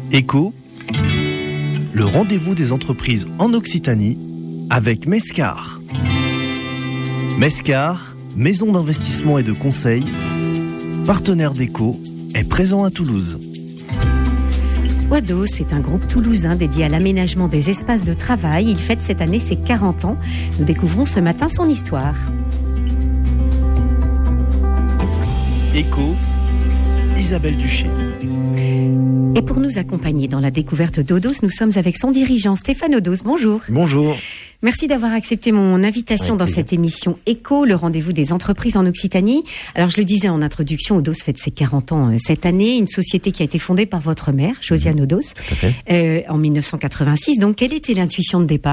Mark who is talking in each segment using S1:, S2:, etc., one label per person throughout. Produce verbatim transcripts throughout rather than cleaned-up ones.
S1: Éco, le rendez-vous des entreprises en Occitanie avec Mescar. Mescar, maison d'investissement et de conseil, partenaire d'Éco, est présent à Toulouse.
S2: Odos est un groupe toulousain dédié à l'aménagement des espaces de travail. Il fête cette année ses quarante ans. Nous découvrons ce matin son histoire.
S1: Éco, Isabelle Duché.
S2: Et pour nous accompagner dans la découverte d'Odos, nous sommes avec son dirigeant Stéphane Odos. Bonjour.
S1: Bonjour.
S2: Merci d'avoir accepté mon invitation
S1: Avec
S2: dans
S1: plaisir.
S2: cette émission Éco, le rendez-vous des entreprises en Occitanie. Alors je le disais en introduction, Odos fête ses quarante ans euh, cette année, une société qui a été fondée par votre mère, Josiane
S1: Mmh.
S2: Odos,
S1: Tout à fait.
S2: euh, en mille neuf cent quatre-vingt-six. Donc quelle était l'intuition de départ ?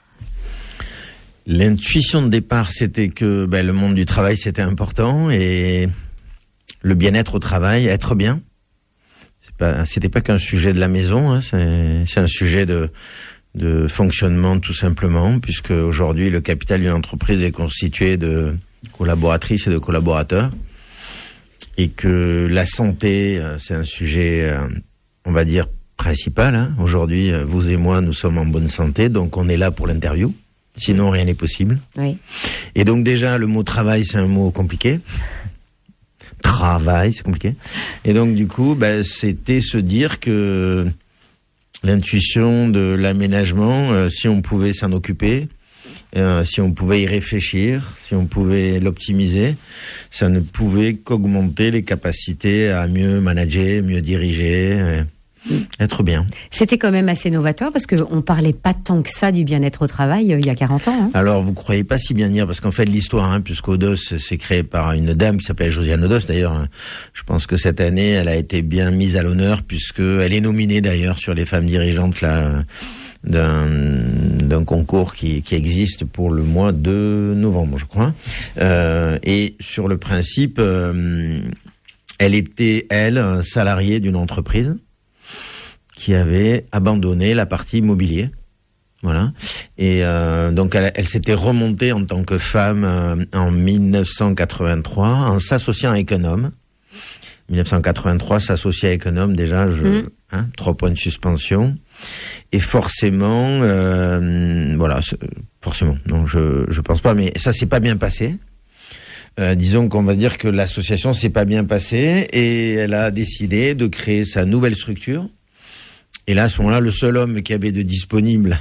S3: L'intuition de départ, c'était que ben, le monde du travail, c'était important et le bien-être au travail, être bien. C'est pas, c'était pas qu'un sujet de la maison, hein, c'est, c'est un sujet de, de fonctionnement tout simplement, puisque aujourd'hui le capital d'une entreprise est constitué de collaboratrices et de collaborateurs, et que la santé, c'est un sujet, on va dire, principal. Hein. Aujourd'hui, vous et moi, nous sommes en bonne santé, donc on est là pour l'interview. Sinon, rien n'est possible.
S2: Oui.
S3: Et donc déjà, le mot travail, c'est un mot compliqué. Travail, c'est compliqué. Et donc du coup, ben, c'était se dire que l'intuition de l'aménagement, euh, si on pouvait s'en occuper, euh, si on pouvait y réfléchir, si on pouvait l'optimiser, ça ne pouvait qu'augmenter les capacités à mieux manager, mieux diriger, euh, être bien.
S2: C'était quand même assez novateur parce qu'on parlait pas tant que ça du bien-être au travail euh, il y a quarante ans. Hein.
S3: Alors, vous croyez pas si bien dire, parce qu'en fait, l'histoire, hein, puisqu'Odos, c'est créé par une dame qui s'appelle Josiane Odos, d'ailleurs, hein, je pense que cette année, elle a été bien mise à l'honneur, puisqu'elle est nominée, d'ailleurs, sur les femmes dirigeantes, là, d'un, d'un concours qui, qui existe pour le mois de novembre, je crois. Euh, et sur le principe, euh, elle était, elle, salariée d'une entreprise qui avait abandonné la partie immobilier. Voilà. Et euh, donc elle, elle s'était remontée en tant que femme euh, en mille neuf cent quatre-vingt-trois en s'associant avec un homme. mille neuf cent quatre-vingt-trois, s'associer avec un homme, déjà, je, mmh. hein, trois points de suspension. Et forcément, euh, voilà, forcément, non, je je pense pas, mais ça s'est pas bien passé. Euh, disons qu'on va dire que l'association s'est pas bien passée et elle a décidé de créer sa nouvelle structure. Et là, à ce moment-là, le seul homme qui avait de disponible,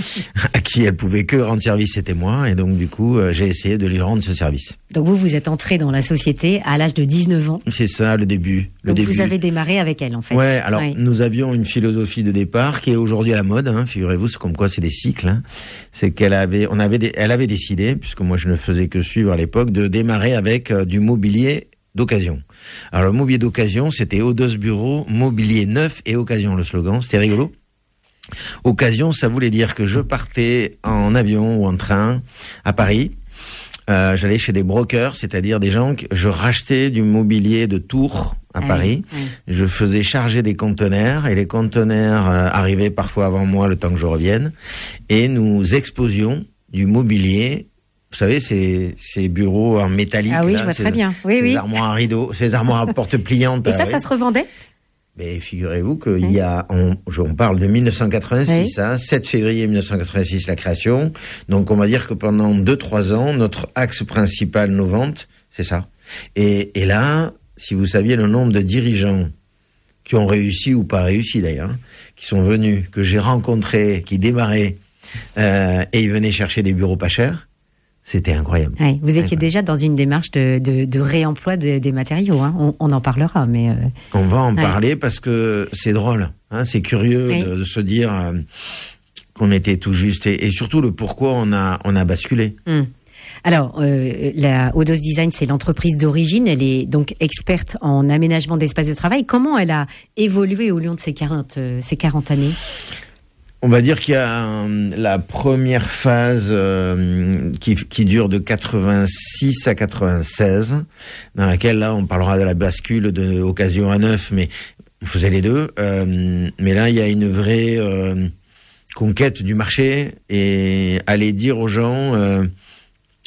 S3: à qui elle pouvait que rendre service, c'était moi. Et donc, du coup, euh, j'ai essayé de lui rendre ce service.
S2: Donc vous, vous êtes entré dans la société à l'âge de dix-neuf ans.
S3: C'est ça, le début. Le
S2: Donc
S3: début.
S2: vous avez démarré avec elle, en fait.
S3: Ouais, alors,
S2: ouais.
S3: Nous avions une philosophie de départ qui est aujourd'hui à la mode, hein, figurez-vous, c'est comme quoi c'est des cycles. Hein. C'est qu'elle avait, on avait, elle avait décidé, puisque moi je ne faisais que suivre à l'époque, de démarrer avec euh, du mobilier d'occasion. Alors, le mobilier d'occasion, c'était Odos Bureau, mobilier neuf et occasion, le slogan. C'était rigolo. Occasion, ça voulait dire que je partais en avion ou en train à Paris. Euh, j'allais chez des brokers, c'est-à-dire des gens que je rachetais du mobilier de Tours à
S2: ah
S3: Paris.
S2: Oui, oui.
S3: Je faisais charger des conteneurs et les conteneurs euh, arrivaient parfois avant moi le temps que je revienne. Et nous exposions du mobilier. Vous savez, ces, ces bureaux en métallique.
S2: Ah oui,
S3: là,
S2: je vois
S3: ces,
S2: très bien. Oui,
S3: ces
S2: oui.
S3: armoires à rideaux, ces armoires à porte pliantes.
S2: Et ça,
S3: euh,
S2: ça
S3: oui.
S2: se revendait ?
S3: Mais figurez-vous qu'il y a, on, on parle de mille neuf cent quatre-vingt-six,
S2: oui.
S3: hein, sept février mille neuf cent quatre-vingt-six, la création. Donc, on va dire que pendant deux, trois ans, notre axe principal, nos ventes, c'est ça. Et, et là, si vous saviez le nombre de dirigeants qui ont réussi ou pas réussi d'ailleurs, qui sont venus, que j'ai rencontrés, qui démarraient, euh, et ils venaient chercher des bureaux pas chers, c'était incroyable.
S2: Oui, vous étiez
S3: incroyable.
S2: déjà dans une démarche de, de, de réemploi de, des matériaux. Hein. On, on en parlera, mais... Euh...
S3: On va en
S2: ouais.
S3: parler parce que c'est drôle. Hein, c'est curieux
S2: oui.
S3: de, de se dire euh, qu'on était tout juste. Et, et surtout le pourquoi on a, on a basculé.
S2: Hum. Alors, euh, la Odos Design, c'est l'entreprise d'origine. Elle est donc experte en aménagement d'espaces de travail. Comment elle a évolué au long de ces quarante, euh, ces quarante années ?
S3: On va dire qu'il y a euh, la première phase euh, qui, qui dure de quatre-vingt-six à quatre-vingt-seize, dans laquelle là on parlera de la bascule de occasion à neuf, mais on faisait les deux. Euh, mais là il y a une vraie euh, conquête du marché et aller dire aux gens, euh,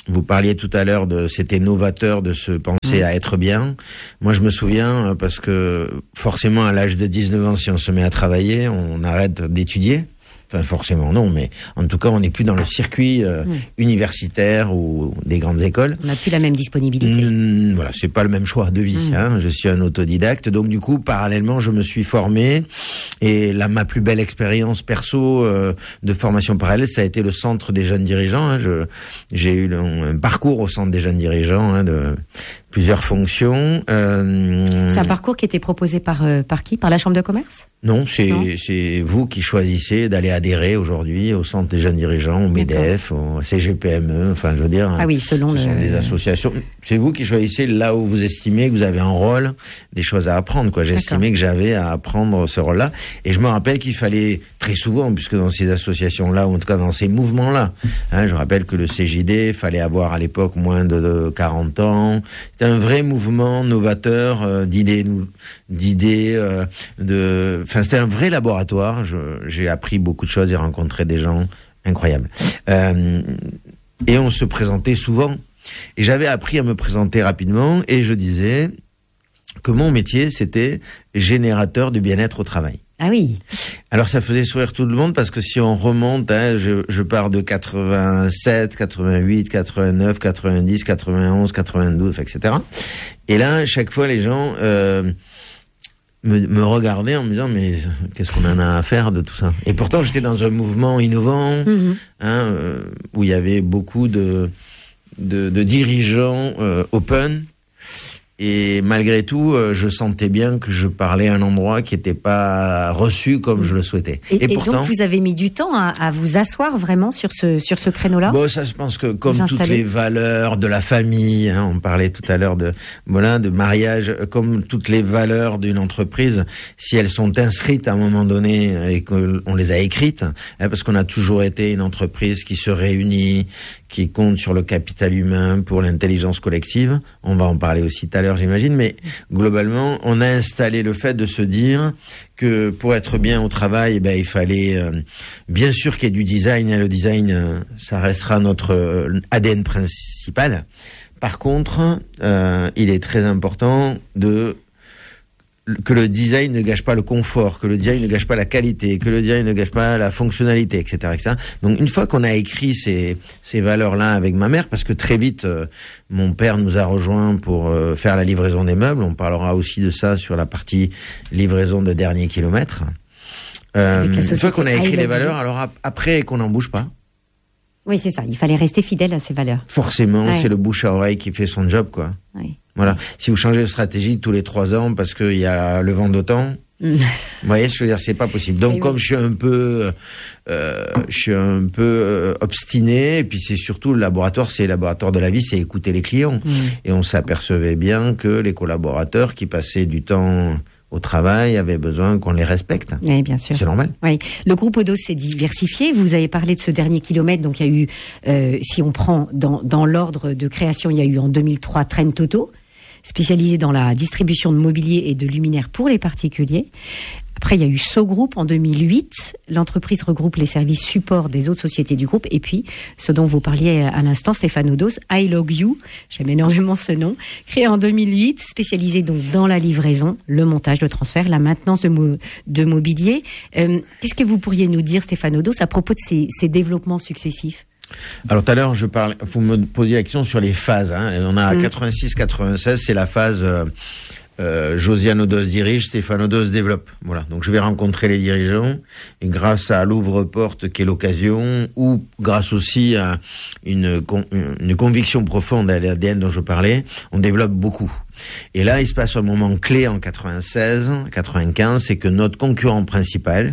S3: vous parliez tout à l'heure de, c'était novateur de se penser mmh. à être bien. Moi, je me souviens, parce que forcément, à l'âge de dix-neuf ans, si on se met à travailler, on arrête d'étudier. Enfin, forcément non, mais en tout cas, on n'est plus dans le circuit euh, mmh. universitaire ou des grandes écoles.
S2: On n'a plus la même disponibilité.
S3: Mmh, voilà, c'est pas le même choix de vie. Mmh. Hein. Je suis un autodidacte, donc du coup, parallèlement, je me suis formé. Et là, ma plus belle expérience perso euh, de formation parallèle, ça a été le Centre des jeunes dirigeants. Hein. Je, j'ai eu le, un parcours au Centre des jeunes dirigeants hein, de plusieurs fonctions.
S2: Euh... C'est un parcours qui était proposé par euh, par qui ? Par la Chambre de commerce ?
S3: Non, c'est non. c'est vous qui choisissez d'aller adhérer aujourd'hui au Centre des jeunes dirigeants, au MEDEF, au C G P M E, enfin je veux dire.
S2: Ah oui, selon
S3: ce
S2: le...
S3: sont des associations. C'est vous qui choisissez là où vous estimez que vous avez un rôle, des choses à apprendre, quoi. J'estimais que j'avais à apprendre ce rôle-là. Et je me rappelle qu'il fallait très souvent, puisque dans ces associations-là, ou en tout cas dans ces mouvements-là, hein, je rappelle que le C J D, fallait avoir à l'époque moins de, de quarante ans. C'était un vrai mouvement novateur euh, d'idées, d'idées, euh, de... Enfin, c'était un vrai laboratoire. Je, j'ai appris beaucoup de choses et rencontré des gens incroyables. Euh, et on se présentait souvent. Et j'avais appris à me présenter rapidement et je disais que mon métier, c'était générateur de bien-être au travail.
S2: Ah oui.
S3: Alors ça faisait sourire tout le monde parce que si on remonte, hein, je, je pars de quatre-vingt-sept, quatre-vingt-huit, quatre-vingt-neuf, quatre-vingt-dix, quatre-vingt-onze, quatre-vingt-douze, et cetera. Et là, chaque fois, les gens... Euh, Me, me regarder en me disant mais qu'est-ce qu'on en a à faire de tout ça. Et pourtant j'étais dans un mouvement innovant mmh. hein, euh, où il y avait beaucoup de de, de dirigeants euh, open et malgré tout euh, je sentais bien que je parlais à un endroit qui n'était pas reçu comme mmh. je le souhaitais.
S2: Et, et, et pourtant, donc vous avez mis du temps à, à vous asseoir vraiment sur ce sur ce créneau-là.
S3: Bon, ça je pense que comme toutes les valeurs de la famille, hein, on parlait tout à l'heure de voilà de mariage, comme toutes les valeurs d'une entreprise, si elles sont inscrites à un moment donné et qu'on les a écrites, hein, parce qu'on a toujours été une entreprise qui se réunit, qui compte sur le capital humain pour l'intelligence collective. On va en parler aussi tout à l'heure, j'imagine, mais globalement, on a installé le fait de se dire que pour être bien au travail, eh ben, il fallait euh, bien sûr qu'il y ait du design. Et le design, euh, ça restera notre euh, A D N principal. Par contre, euh, il est très important de que le design ne gâche pas le confort, que le design ne gâche pas la qualité, que le design ne gâche pas la fonctionnalité, et cetera, et cetera. Donc, une fois qu'on a écrit ces, ces valeurs-là avec ma mère, parce que très vite, euh, mon père nous a rejoints pour euh, faire la livraison des meubles. On parlera aussi de ça sur la partie livraison de dernier kilomètre. Euh, une fois qu'on a écrit les valeurs, alors après qu'on n'en bouge pas.
S2: Oui, c'est ça. Il fallait rester fidèle à ces valeurs.
S3: Forcément, ouais. C'est le bouche à oreille qui fait son job, quoi.
S2: Oui.
S3: Voilà. Si vous changez de stratégie tous les trois ans parce qu'il y a le vent d'automne, mm. vous voyez, je veux dire, c'est pas possible. Donc, et comme oui. je suis un peu, euh, je suis un peu euh, obstiné, et puis c'est surtout le laboratoire, c'est le laboratoire de la vie, c'est écouter les clients. Mm. Et on s'apercevait bien que les collaborateurs qui passaient du temps au travail avaient besoin qu'on les respecte.
S2: Oui, bien sûr.
S3: C'est normal.
S2: Oui. Le groupe Odos s'est diversifié. Vous avez parlé de ce dernier kilomètre. Donc, il y a eu, euh, si on prend dans, dans l'ordre de création, il y a eu en deux mille trois Trend Toto, spécialisé dans la distribution de mobilier et de luminaires pour les particuliers. Après, il y a eu So Group en deux mille huit. L'entreprise regroupe les services support des autres sociétés du groupe. Et puis, ce dont vous parliez à l'instant, Stéphane Odos, I Log You, j'aime énormément ce nom, créé en deux mille huit, spécialisé donc dans la livraison, le montage, le transfert, la maintenance de, mo- de mobilier. Euh, qu'est-ce que vous pourriez nous dire, Stéphane Odos, à propos de ces, ces développements successifs ?
S3: Alors tout à l'heure, je parle. Vous me posiez la question sur les phases. Hein. On a mmh. quatre-vingt-six quatre-vingt-seize, c'est la phase. Euh, euh, Josiane Odos dirige, Stéphane Odos développe. Voilà. Donc je vais rencontrer les dirigeants et grâce à l'ouvre-porte qui est l'occasion, ou grâce aussi à une, une conviction profonde à l'A D N dont je parlais, on développe beaucoup. Et là, il se passe un moment clé en quatre-vingt-seize, quatre-vingt-quinze, c'est que notre concurrent principal,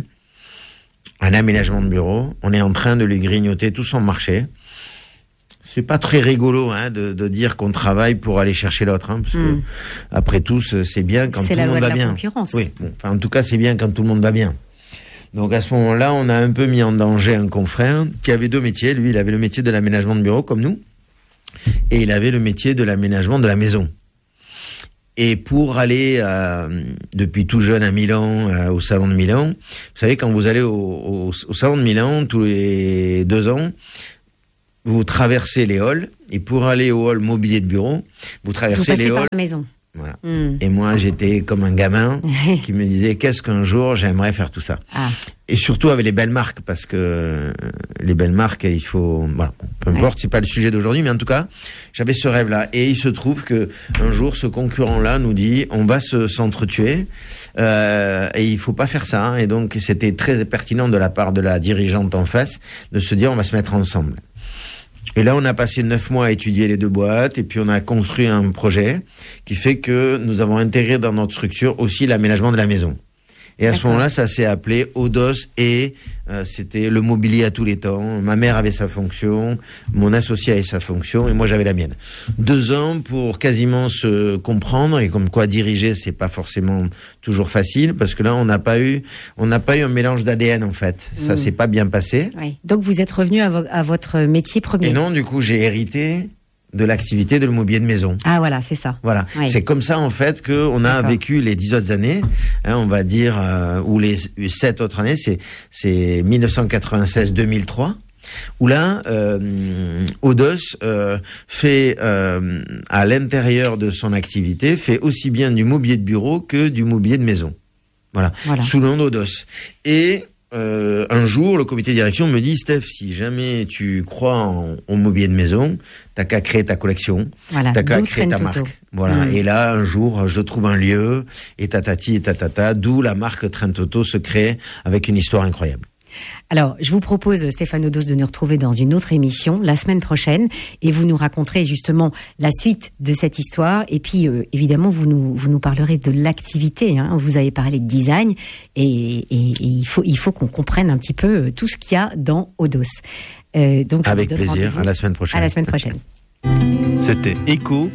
S3: un aménagement de bureau, on est en train de lui grignoter tout son marché. C'est pas très rigolo hein, de, de dire qu'on travaille pour aller chercher l'autre, hein, parce mmh. que après tout, c'est bien quand
S2: c'est
S3: tout le monde va bien.
S2: C'est la loi de la concurrence.
S3: Oui, bon, enfin, en tout cas, c'est bien quand tout le monde va bien. Donc à ce moment-là, on a un peu mis en danger un confrère qui avait deux métiers. Lui, il avait le métier de l'aménagement de bureau comme nous, et il avait le métier de l'aménagement de la maison. Et pour aller euh, depuis tout jeune à Milan, euh, au salon de Milan, vous savez, quand vous allez au, au, au salon de Milan tous les deux ans, vous traversez les halls, et pour aller au hall mobilier de bureau, vous traversez
S2: vous
S3: les halls.
S2: Par la maison.
S3: Voilà. Mmh. Et moi, j'étais comme un gamin qui me disait qu'est-ce qu'un jour j'aimerais faire tout ça. Ah. Et surtout avec les belles marques, parce que les belles marques, il faut, voilà, peu importe, ouais. c'est pas le sujet d'aujourd'hui, mais en tout cas, j'avais ce rêve-là. Et il se trouve que un jour, ce concurrent-là nous dit, on va se s'entretuer, euh, et il faut pas faire ça. Et donc, c'était très pertinent de la part de la dirigeante en face de se dire, on va se mettre ensemble. Et là, on a passé neuf mois à étudier les deux boîtes, et puis on a construit un projet qui fait que nous avons intégré dans notre structure aussi l'aménagement de la maison. Et à D'accord. ce moment-là, ça s'est appelé Odos et euh, c'était le mobilier à tous les temps. Ma mère avait sa fonction, mon associé avait sa fonction et moi j'avais la mienne. Deux ans pour quasiment se comprendre et comme quoi diriger c'est pas forcément toujours facile parce que là on n'a pas eu, on n'a pas eu un mélange d'A D N en fait. Ça mmh. s'est pas bien passé.
S2: Oui. Donc vous êtes revenu à, vo- à votre métier premier.
S3: Et non, du coup j'ai hérité de l'activité de le mobilier de maison.
S2: Ah voilà, c'est ça.
S3: Voilà, oui. C'est comme ça en fait que on a D'accord. vécu les dix autres années, hein, on va dire, euh, ou les sept autres années, c'est c'est dix-neuf cent quatre-vingt-seize deux mille trois, où là, euh, Odos euh, fait euh, à l'intérieur de son activité fait aussi bien du mobilier de bureau que du mobilier de maison. Voilà, voilà. Sous le nom d'Odos. Et Euh, un jour, le comité de direction me dit, Steph, si jamais tu crois en, en mobilier de maison, t'as qu'à créer ta collection, voilà, t'as qu'à créer ta marque. Voilà. Mmh. Et là, un jour, je trouve un lieu, et tatati et tatata, d'où la marque Trentoto se crée avec une histoire incroyable.
S2: Alors, je vous propose, Stéphane Odos, de nous retrouver dans une autre émission la semaine prochaine et vous nous raconterez justement la suite de cette histoire et puis euh, évidemment vous nous vous nous parlerez de l'activité. Hein. Vous avez parlé de design et, et, et il faut il faut qu'on comprenne un petit peu tout ce qu'il y a dans Odos.
S3: Euh, donc avec plaisir. À la semaine prochaine.
S2: À la semaine prochaine.
S1: C'était Echo,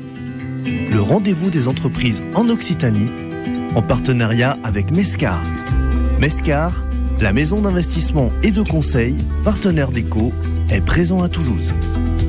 S1: le rendez-vous des entreprises en Occitanie, en partenariat avec Mescar. Mescar, la maison d'investissement et de conseil, partenaire d'Echo, est présent à Toulouse.